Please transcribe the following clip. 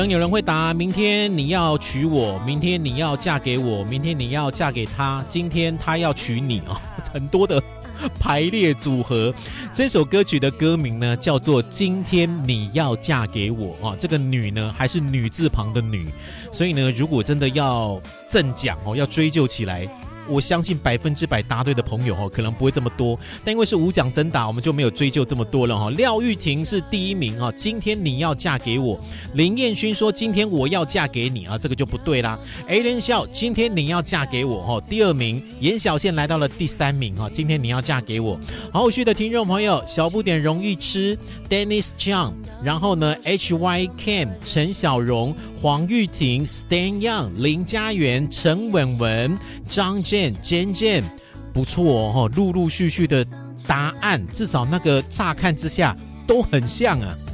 有人会答：明天你要娶我，明天你要嫁给我，明天你要嫁给他，今天他要娶你哦，很多的排列组合。这首歌曲的歌名呢叫做《今天你要嫁给我》啊，这个女呢还是女字旁的女，所以呢，如果真的要赠奖哦，要追究起来，我相信100%答对的朋友可能不会这么多，但因为是无奖征答，我们就没有追究这么多了。廖玉婷是第一名，今天你要嫁给我。林彦勋说今天我要嫁给你，这个就不对啦。Alan 笑今天你要嫁给我，第二名。严小宪来到了第3名，今天你要嫁给我。后续的听众朋友，小不点容易吃 Dennis John， 然后呢 HY Cam 陈小荣、黄玉婷、Stan Young、林家园、陈文文、张Jen，不错哦，陆陆续续的答案，至少那个乍看之下都很像啊。